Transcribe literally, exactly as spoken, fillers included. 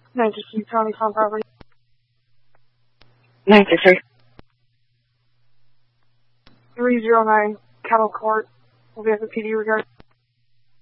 ninety-two County Farm Property. ninety-three. three oh nine Cattle Court. Will be at the P D regard.